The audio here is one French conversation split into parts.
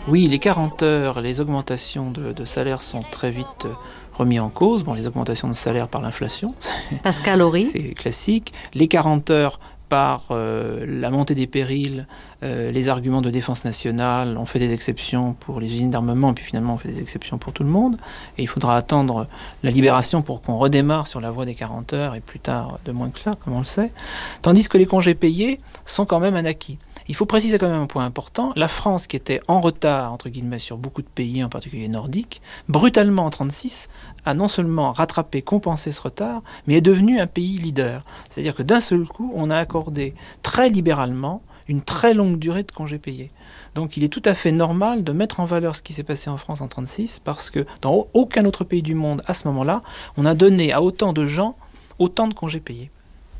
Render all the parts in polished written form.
Oui, les 40 heures, les augmentations de salaire sont très vite remis en cause. Bon, les augmentations de salaire par l'inflation, Pascal Horry. c'est classique. Les 40 heures par la montée des périls, les arguments de défense nationale, on fait des exceptions pour les usines d'armement, puis finalement on fait des exceptions pour tout le monde. Et il faudra attendre la libération pour qu'on redémarre sur la voie des 40 heures, et plus tard de moins que ça, comme on le sait. Tandis que les congés payés sont quand même un acquis. Il faut préciser quand même un point important, la France qui était en retard, entre guillemets, sur beaucoup de pays, en particulier nordiques, brutalement en 1936, a non seulement rattrapé, compensé ce retard, mais est devenu un pays leader. C'est-à-dire que d'un seul coup, on a accordé très libéralement une très longue durée de congés payés. Donc il est tout à fait normal de mettre en valeur ce qui s'est passé en France en 1936, parce que dans aucun autre pays du monde, à ce moment-là, on a donné à autant de gens autant de congés payés.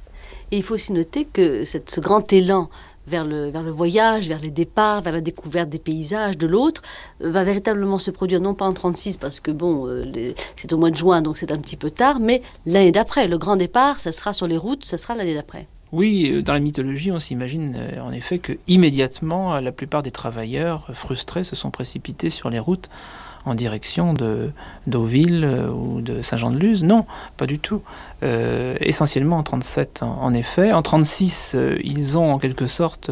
Et il faut aussi noter que ce grand élan vers le voyage, vers les départs, vers la découverte des paysages de l'autre, va véritablement se produire, non pas en 1936, parce que c'est au mois de juin, donc c'est un petit peu tard, mais l'année d'après. Le grand départ, ça sera sur les routes, ça sera l'année d'après. Oui, dans la mythologie, on s'imagine en effet que immédiatement, la plupart des travailleurs frustrés se sont précipités sur les routes en direction de Deauville ou de Saint-Jean-de-Luz. Non, pas du tout. Essentiellement en 1937, en effet. En 1936, ils ont en quelque sorte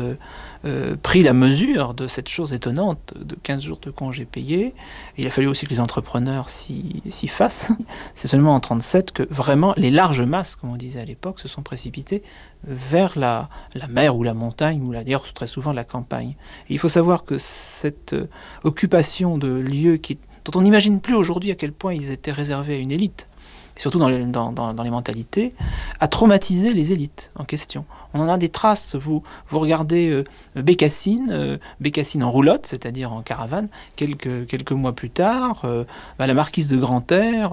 pris la mesure de cette chose étonnante de 15 jours de congés payés. Il a fallu aussi que les entrepreneurs s'y fassent. C'est seulement en 1937 que vraiment les larges masses, comme on disait à l'époque, se sont précipitées vers la mer ou la montagne, ou d'ailleurs très souvent la campagne. Et il faut savoir que cette occupation de lieux dont on n'imagine plus aujourd'hui à quel point ils étaient réservés à une élite, surtout dans les mentalités, a traumatisé les élites en question. On en a des traces. Vous regardez Bécassine en roulotte, c'est-à-dire en caravane, quelques mois plus tard, la marquise de Grantaire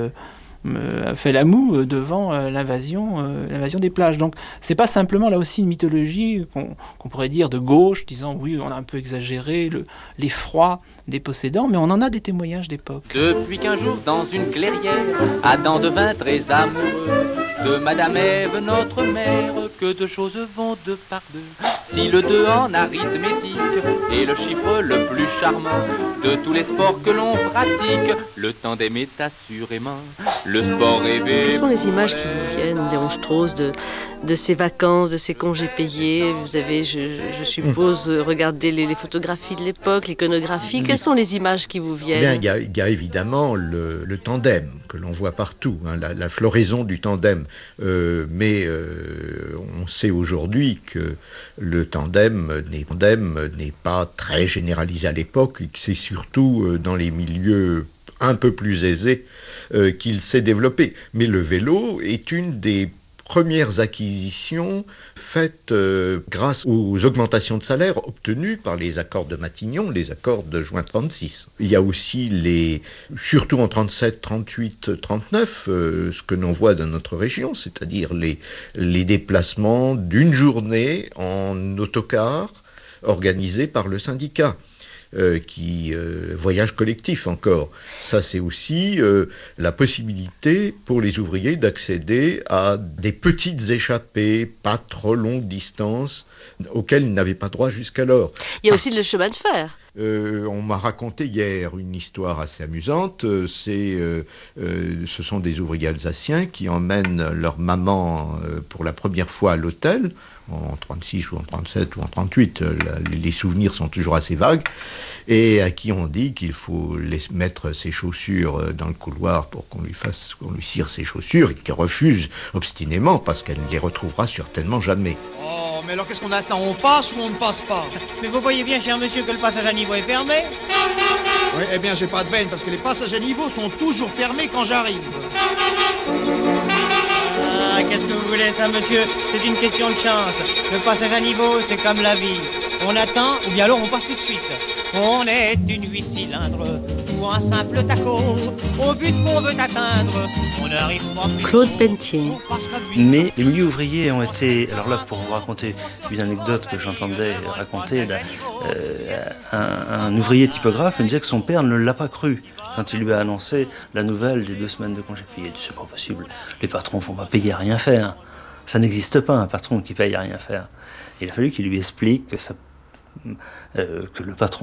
a fait la moue devant l'invasion des plages. Donc c'est pas simplement là aussi une mythologie qu'on pourrait dire de gauche, disant oui, on a un peu exagéré l'effroi des possédants, mais on en a des témoignages d'époque. Depuis qu'un jour dans une clairière, Adam devint très amoureux de Madame Ève, notre mère, que deux choses vont deux par deux. Si le 2 en arithmétique est le chiffre le plus charmant de tous les sports que l'on pratique, le tandem est assurément le sport rêvé. Quelles sont les images qui vous viennent, Léon Strauss, de ces vacances, de ces congés payés? Vous avez, je suppose, regardé les photographies de l'époque, l'iconographie. Quelles sont les images qui vous viennent? Bien, il y a évidemment le tandem que l'on voit partout, hein, la floraison du tandem. Mais on sait aujourd'hui que le tandem n'est pas très généralisé à l'époque, et que c'est surtout dans les milieux un peu plus aisés qu'il s'est développé. Mais le vélo est une des premières acquisitions faites grâce aux augmentations de salaire obtenues par les accords de Matignon, les accords de juin 1936. Il y a aussi surtout en 37, 38, 39, ce que l'on voit dans notre région, c'est-à-dire les déplacements d'une journée en autocar organisés par le syndicat. Voyage collectif encore. Ça, c'est aussi la possibilité pour les ouvriers d'accéder à des petites échappées, pas trop longue distance, auxquelles ils n'avaient pas droit jusqu'alors. Il y a aussi le chemin de fer. On m'a raconté hier une histoire assez amusante. Ce sont des ouvriers alsaciens qui emmènent leur maman pour la première fois à l'hôtel, en 36 ou en 37 ou en 38, les souvenirs sont toujours assez vagues, et à qui on dit qu'il faut mettre ses chaussures dans le couloir pour qu'on lui cire ses chaussures, et qui refuse obstinément parce qu'elle ne les retrouvera certainement jamais. Oh, mais alors qu'est-ce qu'on attend? On passe ou on ne passe pas? Mais vous voyez bien, cher monsieur, que le passage à niveau est fermé. Oui, eh bien, j'ai pas de veine, parce que les passages à niveau sont toujours fermés quand j'arrive. Ah, qu'est-ce que vous voulez, ça, monsieur? C'est une question de chance. Le passage à niveau, c'est comme la vie. On attend, ou bien alors on passe tout de suite. On est une 8 cylindres ou un simple taco. Au but qu'on veut atteindre, on n'arrive pas plus. Claude Pentier. Mais les milieux ouvriers ont été... Alors là, pour vous raconter une anecdote que j'entendais raconter, un ouvrier typographe me disait que son père ne l'a pas cru quand il lui a annoncé la nouvelle des 2 semaines de congés payés. Il dit, c'est pas possible, les patrons ne font pas payer à rien faire. Ça n'existe pas, un patron qui paye à rien faire. Il a fallu qu'il lui explique que le patron